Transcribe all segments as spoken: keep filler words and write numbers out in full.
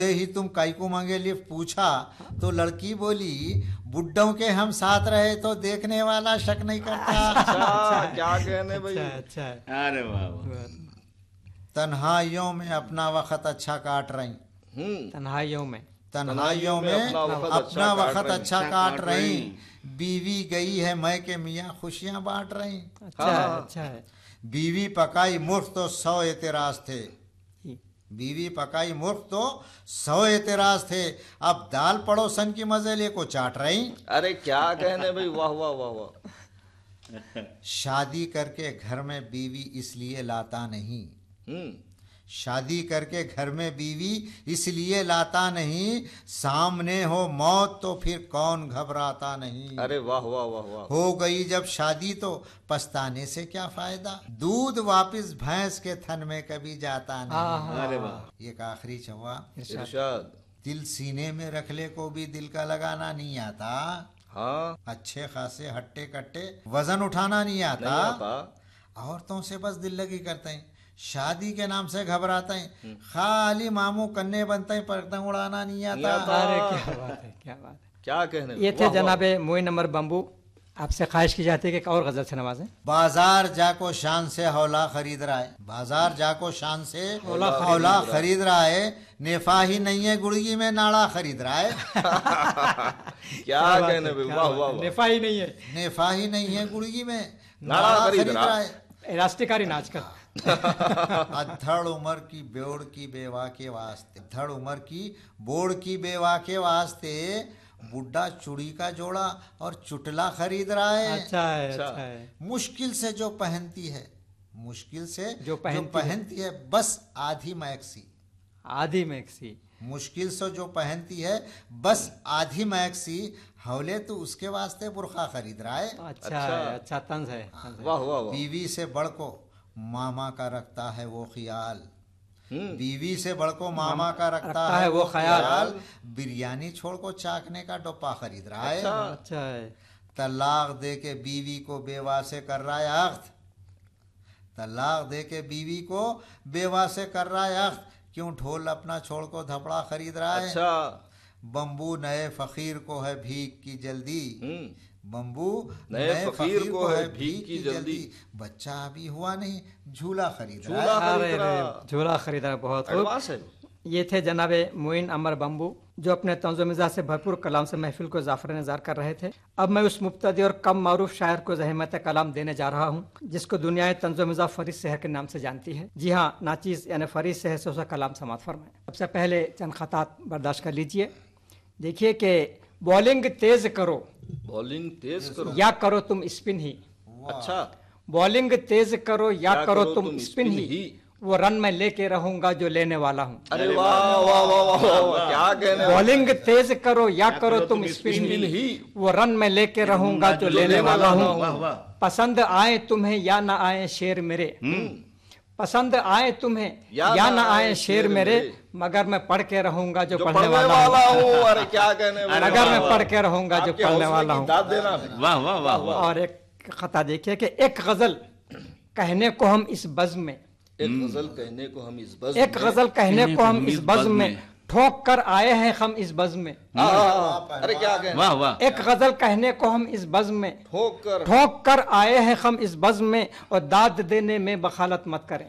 ही तुम काई को मांगे लिफ्ट पूछा तो लड़की बोली बुड्ढों के हम साथ रहे तो देखने वाला शक नहीं करता। अच्छा, क्या कहने भाई। अच्छा अच्छा। अरे वाह। तन्हाइयों में अपना वक्त अच्छा काट रही, हम्म तन्हाइयों में तन्हाइयों में अपना वक्त अच्छा काट रही, बीवी गई है मैं के मियाँ खुशियां बांट रही। अच्छा है, अच्छा है। बीवी पकाई मुर्ख तो सौ एतराज थे, बीवी पकाई मुर्ख तो सौ एतराज थे, अब दाल पड़ोसन की मजे ले को चाट रही। अरे क्या कहने भाई, वाह वाह वाह वाह। शादी करके घर में बीवी इसलिए लाता नहीं, हम्म शादी करके घर में बीवी इसलिए लाता नहीं, सामने हो मौत तो फिर कौन घबराता नहीं। अरे वाह वाह वाह वाह। हो गई जब शादी तो पछताने से क्या फायदा, दूध वापिस भैंस के थन में कभी जाता नहीं। अरे वाह। एक आखिरी चौवा, इरशाद। दिल सीने में रख ले को भी दिल का लगाना नहीं आता, हाँ अच्छे खासे हट्टे कट्टे वजन उठाना नहीं आता, नहीं आता। औरतों से बस दिल लगी करते हैं, शादी के नाम से घबराते हैं, खाली मामू कन्ने बनते हैं, पतंग उड़ाना नहीं आता। अरे क्या बात है, क्या बात है। क्या कहने। ये थे जनाबे मोइन अमर बम्बू। आपसे ख्वाहिश की जाती है कि एक और गजल से नवाजें। बाजार जाको शान से हौला खरीद रहा है, बाजार जाको शान से हौला खरीद रहा है, नेफा ही नहीं है गुड़गी में नाड़ा खरीद रहा है। क्या कहने भाई, वाह वाह वाह। नेफा ही नहीं है, नेफा ही नहीं है गुड़गी में नाड़ा नाड़ा खरीद खरीद रहा रहा है। राष्ट्रकारी नाच का। अधड़ उम्र की बेवड़ की बेवा के वास्ते, धड़ उम्र की बोड़ की बेवा के वास्ते, बुड्ढा चूड़ी का जोड़ा और चुटला खरीद रहा है। अच्छा है, अच्छा है। मुश्किल से जो पहनती है, मुश्किल से जो पहनती, जो पहनती है, है बस आधी मैक्सी, आधी मैक्सी। मुश्किल से जो पहनती है बस आधी मैक्सी, हौले तो उसके वास्ते बुरखा खरीद रहा है। अच्छा है, अच्छा तंज है, तंज है। वाह वाह वाह। बीवी से बढ़ को मामा का रखता है वो ख्याल, बीवी से बढ़ को मामा का रखता, रखता है वो ख्याल, बिरयानी छोड़ को चाकने का डोपा खरीद रहा है। अच्छा, अच्छा है। तलाक दे के बीवी को बेवा से कर रहा है अख्त, तलाक दे के बीवी को बेवा से कर रहा है अख्त, क्यों ढोल अपना छोड़ को धपड़ा खरीद रहा है। अच्छा। बम्बू नए फकीर को है भीख की जल्दी, बम्बू नए फकीर को है भीख की जल्दी, बच्चा अभी हुआ नहीं झूला खरीद झूला रहा है। खरीद रहा। झूला खरीद रहा, बहुत एडवांस है। ये थे जनाबे मोइन अमर बम्बू, जो अपने तंज़ो मिजाज से भरपूर कलाम से महफिल को जाफर नज़ार कर रहे थे। अब मैं उस मुब्तदी और कम मारूफ शायर को ज़हमत कलाम देने जा रहा हूँ, जिसको दुनिया तंज़ो मिजाज फरीद शहर के नाम से जानती है। जी हाँ, नाचीज़ यानी फरीद शहर से उसका कलाम समात फरमाएं। सबसे पहले चंद खतात बर्दाश्त कर लीजिए। देखिए कि बॉलिंग तेज करो, बॉलिंग तेज करो या करो तुम स्पिन ही। अच्छा। बॉलिंग तेज करो या, या करो, करो तुम तुम स्पिन स्पिन ही, ही। वो रन में लेके रहूंगा जो लेने वाला हूँ। अरे वाह वाह वाह वाह वाह, क्या कहने। बॉलिंग तेज करो या करो तुम स्पिन ही, वो रन में लेके रहूंगा जो लेने वाला हूँ। पसंद आए तुम्हें या ना आए शेर मेरे, पसंद आए तुम्हें या, या ना आए शेर मेरे, मगर मैं पढ़ के रहूंगा जो, जो पढ़ने वाला हूँ। अरे क्या कहने। मगर मैं पढ़ के रहूंगा जो पढ़ने वाला हूँ। वाह वाह वाह। और एक खता देखिए कि एक गजल कहने को हम इस बज़्म में, एक गजल कहने को हम इस बज़्म एक गजल कहने को हम इस बज़्म में, ठोक कर आए हैं हम इस बज़्म में। अरे क्या कहने। वाह वाह। एक गजल कहने को हम इस बज़्म में, ठोक कर ठोक कर आए हैं हम इस बज़्म में, और दाद देने में बखालत मत करें।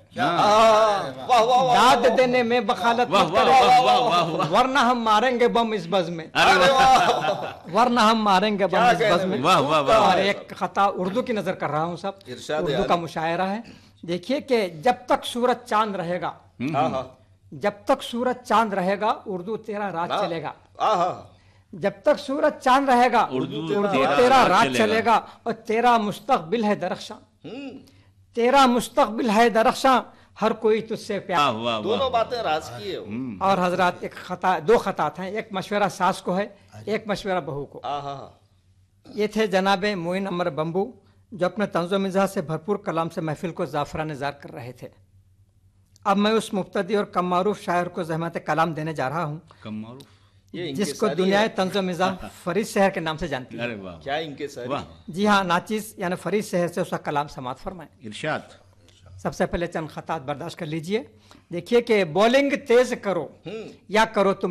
दाद देने में बखालत मत करें, वरना हम मारेंगे बम इस बज़्म में, वरना हम मारेंगे बम इस बज़्म में। और एक खता उर्दू की नजर कर रहा हूँ, सब उर्दू का मुशायरा है। देखिए कि जब तक सूरज चांद रहेगा, जब तक सूरज चांद रहेगा उर्दू तेरा राज चलेगा। जब तक सूरज चांद रहेगा उर्दू तेरा राज चलेगा, और तेरा मुस्तकबिल है दरख्शां, तेरा मुस्तकबिल है दरख्शां, हर कोई तुझसे प्यार। दोनों बातें राज की है। और हजरात एक खता, दो खतात हैं, एक मशवरा सास को है, एक मशवरा बहू को। ये थे जनाबे मोइन अमर बम्बू, जो अपने तंज़ो मिजाज से भरपूर कलाम से महफिल को जाफरा निज़ार कर रहे थे। अब मैं उस मुब्तदी और कम मारूफ शायर को ज़हमत कलाम देने जा रहा हूँ, कम मारूफ, जिसको दुनिया तंज़ो मिजाज फरीद शहर के नाम से जानती है। अरे वाह, क्या इनके सारी। जी हाँ, नाचीज़ यानी फरीद शहर से उसका कलाम समात फरमाएं। इरशाद। सबसे पहले चंद खतात बर्दाश्त कर लीजिए। देखिए कि बॉलिंग तेज करो या करो तुम